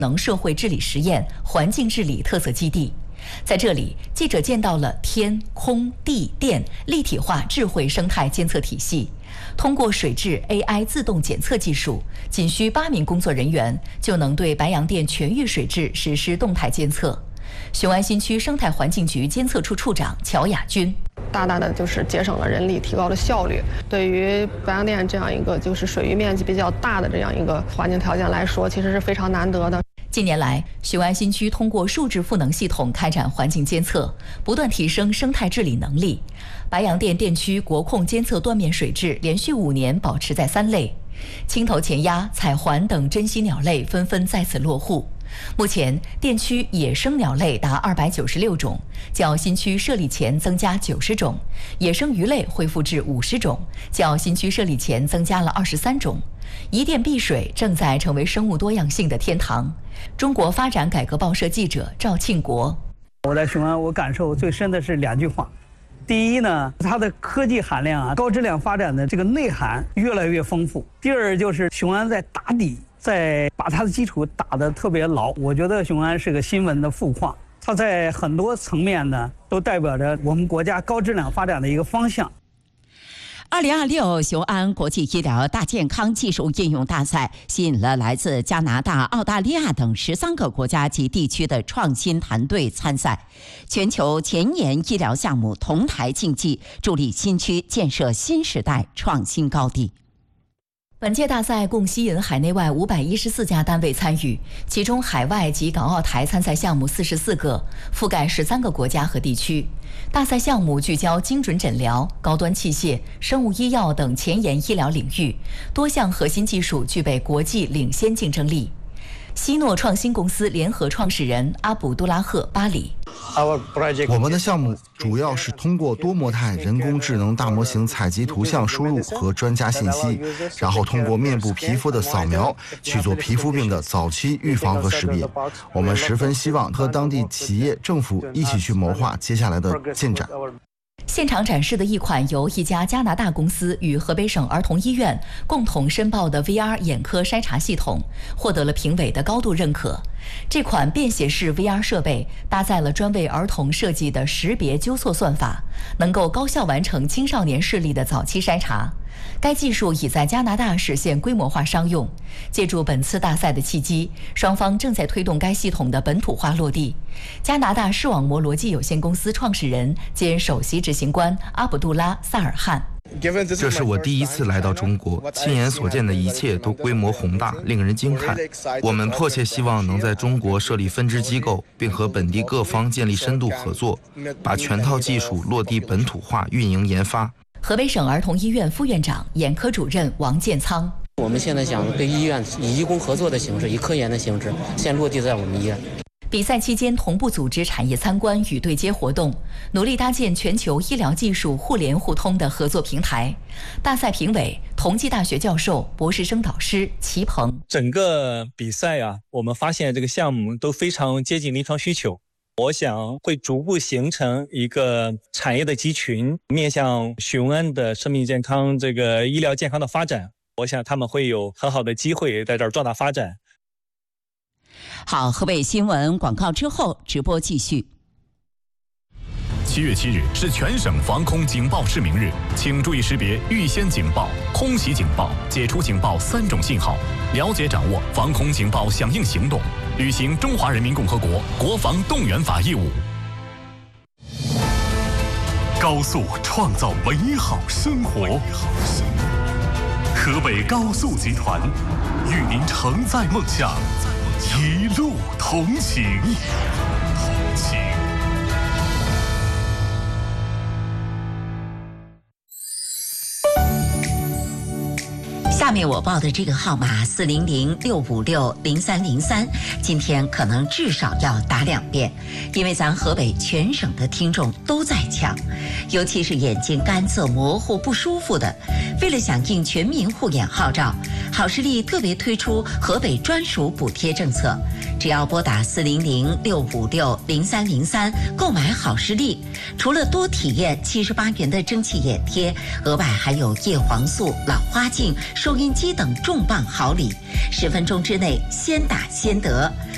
能社会治理实验环境治理特色基地。在这里，记者见到了天空地电立体化智慧生态监测体系。通过水质 AI 自动检测技术，仅需8名工作人员就能对白洋淀全域水质实施动态监测。雄安新区生态环境局监测处处长乔雅军。 大大的就是节省了人力，提高了效率。对于白洋淀这样一个就是水域面积比较大的这样一个环境条件来说，其实是非常难得的。 近年来，雄安新区通过数字赋能系统开展环境监测，不断提升生态治理能力。白洋淀电区国控监测断面水质连续5年保持在3类，青头前鸭、彩环等珍稀鸟类纷纷在此落户。目前，电区野生鸟类达296种，较新区设立前增加90种；野生鱼类恢复至50种，较新区设立前增加了23种。一电碧水正在成为生物多样性的天堂。中国发展改革报社记者赵庆国。 我在雄安，我感受最深的是2句话。第一呢，它的科技含量高质量发展的这个内涵越来越丰富。第二就是雄安在打底，在把它的基础打得特别牢。我觉得雄安是个新闻的富矿，它在很多层面呢都代表着我们国家高质量发展的一个方向。 2026雄安国际医疗大健康技术应用大赛吸引了来自加拿大、澳大利亚等13个国家及地区的创新团队参赛，全球前沿医疗项目同台竞技，助力新区建设新时代创新高地。 本届大赛共吸引海内外514家单位参与，其中海外及港澳台参赛项目44个，覆盖13个国家和地区。大赛项目聚焦精准诊疗、高端器械、生物医药等前沿医疗领域，多项核心技术具备国际领先竞争力。希诺创新公司联合创始人阿卜杜拉赫·巴里。 我们的项目主要是通过多模态人工智能大模型采集图像输入和专家信息，然后通过面部皮肤的扫描去做皮肤病的早期预防和识别。我们十分希望和当地企业、政府一起去谋划接下来的进展。 现场展示的一款由一家加拿大公司与河北省儿童医院共同申报的 VR 眼科筛查系统，获得了评委的高度认可。这款便携式 VR 设备搭载了专为儿童设计的识别纠错算法，能够高效完成青少年视力的早期筛查。该技术已在加拿大实现规模化商用。借助本次大赛的契机，双方正在推动该系统的本土化落地。加拿大视网膜逻辑有限公司创始人兼首席执行官阿卜杜拉·萨尔汗。 这是我第一次来到中国，亲眼所见的一切都规模宏大，令人惊叹。我们迫切希望能在中国设立分支机构，并和本地各方建立深度合作，把全套技术落地本土化运营研发。 河北省儿童医院副院长、眼科主任王建仓。 我们现在想跟医院以医工合作的形式，以科研的形式，先落地在我们医院。 比赛期间同步组织产业参观与对接活动，努力搭建全球医疗技术互联互通的合作平台。大赛评委同济大学教授、博士生导师齐鹏。 整个比赛我们发现这个项目都非常接近临床需求。我想会逐步形成一个产业的集群，面向雄安的生命健康、这个医疗健康的发展。我想他们会有很好的机会在这儿壮大发展。 好，河北新闻广告之后直播继续。 7月7日是全省防空警报示明日，请注意识别预先警报、空袭警报、解除警报3种信号，了解掌握防空警报响应行动，履行中华人民共和国国防动员法义务。高速创造美好生活，河北高速集团与您承载梦想，一路同行。 下面我报的这个号码400-656-0303，今天可能至少要打2遍，因为咱河北全省的听众都在抢，尤其是眼睛干涩模糊不舒服的。为了响应全民护眼号召，好视力特别推出河北专属补贴政策，只要拨打400-656-0303购买好视力，除了多体验78元的蒸汽眼贴，额外还有叶黄素、老花镜、收音机等重磅好礼，10分钟之内先打先得。